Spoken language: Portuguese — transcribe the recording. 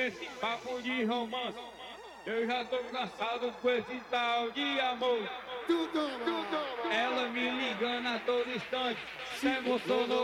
esse papo de romance. Eu já tô cansado com esse tal de amor. Ela me ligando a todo instante, se emocionou.